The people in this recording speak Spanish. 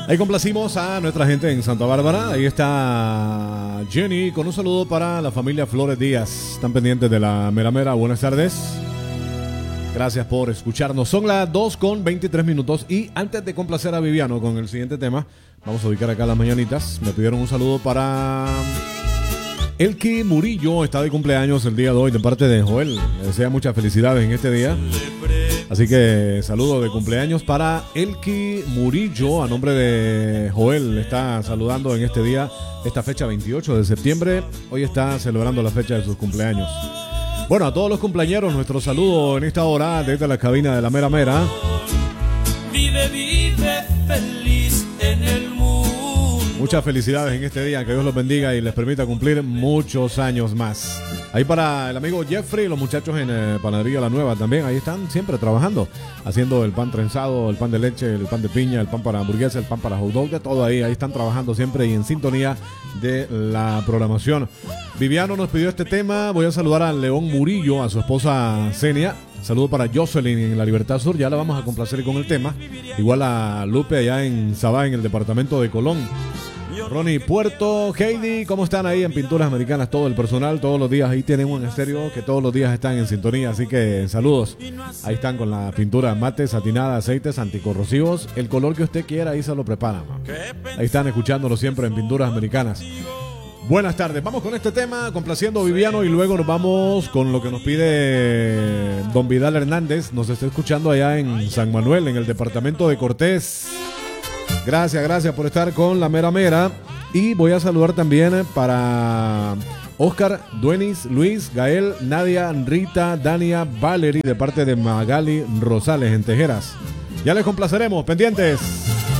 Ahí complacimos a nuestra gente en Santa Bárbara. Ahí está Jenny con un saludo para la familia Flores Díaz. Están pendientes de la Mera Mera. Buenas tardes. Gracias por escucharnos. Son las 2:23 y antes de complacer a Viviano con el siguiente tema, vamos a ubicar acá las mañanitas. Me pidieron un saludo para Elki Murillo. Está de cumpleaños el día de hoy de parte de Joel. Le desea muchas felicidades en este día. Así que saludo de cumpleaños para Elki Murillo a nombre de Joel. Le está saludando en este día, esta fecha 28 de septiembre. Hoy está celebrando la fecha de sus cumpleaños. Bueno, a todos los cumpleañeros, nuestro saludo en esta hora desde la cabina de la Mera Mera. Vive, vive feliz en el mundo. Muchas felicidades en este día, que Dios los bendiga y les permita cumplir muchos años más. Ahí para el amigo Jeffrey y los muchachos en Panadería La Nueva también, ahí están siempre trabajando, haciendo el pan trenzado, el pan de leche, el pan de piña, el pan para hamburguesa, el pan para hot dog, de todo ahí están trabajando siempre y en sintonía de la programación. Viviano nos pidió este tema, voy a saludar a León Murillo, a su esposa Zenia. Saludo para Jocelyn en la Libertad Sur, ya la vamos a complacer con el tema. Igual a Lupe allá en Sabá, en el departamento de Colón. Ronnie Puerto, Heidi, ¿cómo están ahí en Pinturas Americanas? Todo el personal, todos los días ahí tienen un estéreo que todos los días están en sintonía, así que saludos. Ahí están con la pintura mate, satinada, aceites, anticorrosivos, el color que usted quiera, ahí se lo preparan. Ahí están escuchándolo siempre en Pinturas Americanas. Buenas tardes, vamos con este tema, complaciendo a Viviano y luego nos vamos con lo que nos pide don Vidal Hernández. Nos está escuchando allá en San Manuel, en el departamento de Cortés. Gracias por estar con la Mera Mera. Y voy a saludar también para Oscar, Duenis, Luis, Gael, Nadia, Rita, Dania, Valerie, de parte de Magali Rosales en Tejeras. Ya les complaceremos, pendientes.